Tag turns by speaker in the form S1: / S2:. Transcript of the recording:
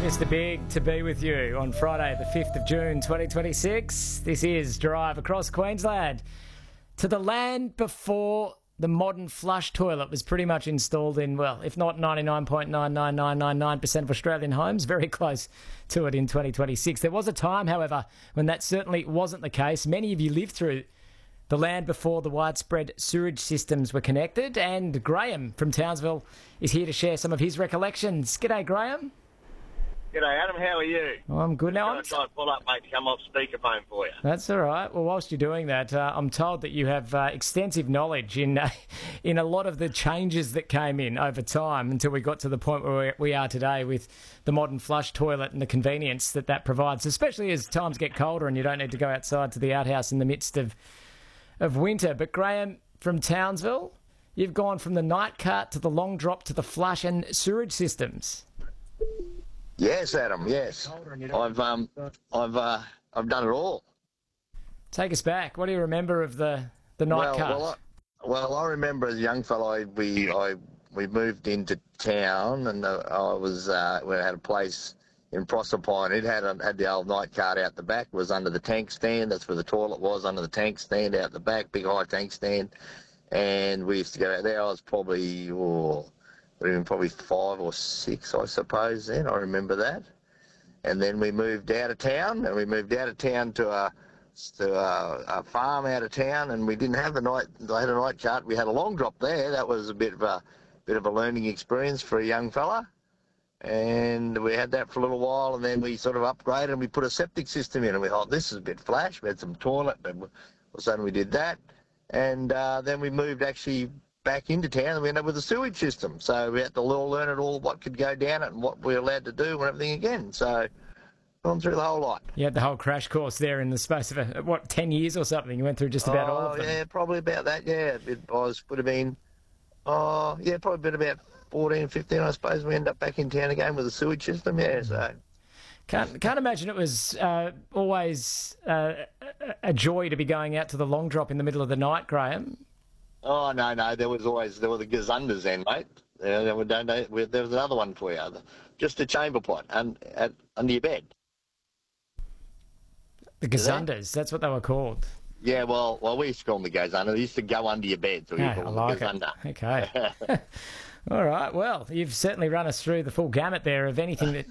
S1: Mr. Big to be with you on Friday, the 5th of June, 2026. This is Drive Across Queensland to the land before the modern flush toilet was pretty much installed in, well, if not 99.99999% of Australian homes, very close to it in 2026. There was a time, however, when that certainly wasn't the case. Many of you lived through the land before the widespread sewerage systems were connected, and Graham from Townsville is here to share some of his recollections. G'day, Graham.
S2: G'day, Adam. How are you?
S1: Oh, I'm good now.
S2: I'm trying to pull up, mate, to come off speakerphone for you.
S1: That's all right. Well, whilst you're doing that, I'm told that you have extensive knowledge in a lot of the changes that came in over time until we got to the point where we are today with the modern flush toilet and the convenience that provides, especially as times get colder and you don't need to go outside to the outhouse in the midst of winter. But Graham from Townsville, you've gone from the night cart to the long drop to the flush and sewerage systems.
S3: Yes, Adam. Yes, I've done it all.
S1: Take us back. What do you remember of the night cart?
S3: Well, I remember as a young fellow, we moved into town, and we had a place in Proserpine. It had the old night cart out the back. It was under the tank stand. That's where the toilet was, under the tank stand out the back, big high tank stand. And we used to go out there. I was probably 5 or 6, I suppose, then. I remember that. And then we moved out of town, to a farm out of town, and we didn't have they had a night cart. We had a long drop there. That was a bit of a learning experience for a young fella. And we had that for a little while, and then we sort of upgraded and we put a septic system in, and we thought, this is a bit flash. We had some toilet, and all of a sudden we did that. And then we moved actually back into town, and we ended up with a sewage system. So we had to learn it all, what could go down it and what we were allowed to do and everything again. So gone through the whole lot.
S1: You had the whole crash course there in the space of, 10 years or something? You went through just about all of them.
S3: Yeah, probably about that, yeah. Would have been, probably been about 14, 15, I suppose. We ended up back in town again with a sewage system, yeah, so...
S1: Can't imagine it was always a joy to be going out to the long drop in the middle of the night, Graham.
S3: Oh, no, there were the gazundas then, mate. There was another one for you, just a chamber pot under your bed.
S1: The gazundas, that's what they were called.
S3: Yeah, well, we used to call them the gazunda. They used to go under your bed, so we call them the gazunda.
S1: Okay. All right, well, you've certainly run us through the full gamut there of anything that